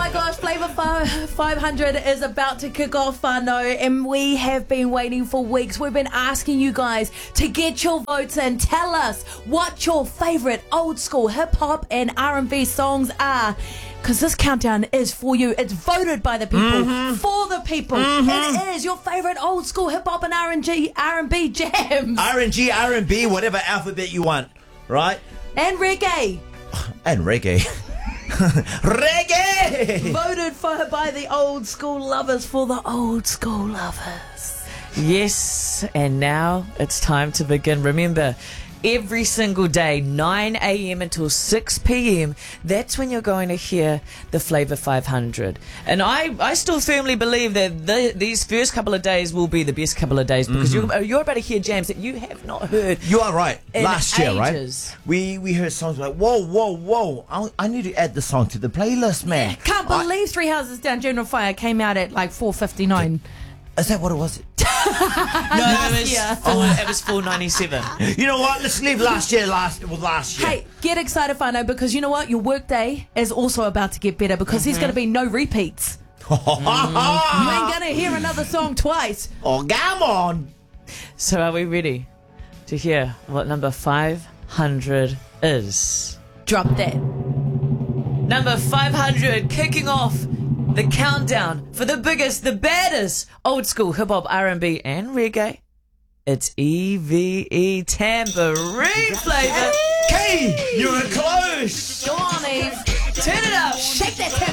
my gosh, Flavour 500 is about to kick off, whānau, and we have been waiting for weeks. We've been asking you guys to get your votes in. Tell us what your favourite old school hip-hop and R&B songs are. Because this countdown is for you. It's voted by the people, for the people. It is your favourite old school hip-hop and R&B jams. R&B, whatever alphabet you want, right? And reggae. And reggae. Reggae! Voted for by the old school lovers, for the old school lovers. Yes, and now it's time to begin. Remember, every single day, 9 a.m. until 6 p.m, that's when you're going to hear the Flavour 500. And I still firmly believe that these first couple of days will be the best couple of days, because you're about to hear jams that you have not heard. You are right. In Last year, ages. right? We heard songs like, whoa. I need to add the song to the playlist, man. Can't believe Three Houses Down General Fire came out at like 4:59. Is that what it was? No, it was 497. You know what? Let's leave last year. Hey, get excited, whānau, because you know what? Your work day is also about to get better, because there's going to be no repeats. You ain't going to hear another song twice. Oh, come on. So are we ready to hear what number 500 is? Drop that. Number 500, kicking off the countdown for the biggest, the baddest old school hip-hop, R&B and reggae. It's EVE Tambourine Flavour. Hey, you were close. Go on, Eve. Turn it up. Shake that